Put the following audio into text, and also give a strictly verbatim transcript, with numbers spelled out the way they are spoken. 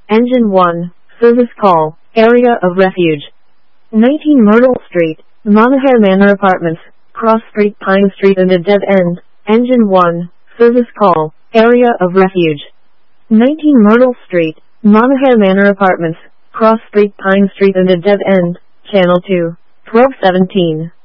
Engine one, service call, area of refuge. nineteen Myrtle Street, Monahair Manor Apartments, Cross Street, Pine Street and a dead end. Engine one, service call, area of refuge. nineteen Myrtle Street, Monahair Manor Apartments, Cross Street, Pine Street and a dead end. Channel two, twelve seventeen.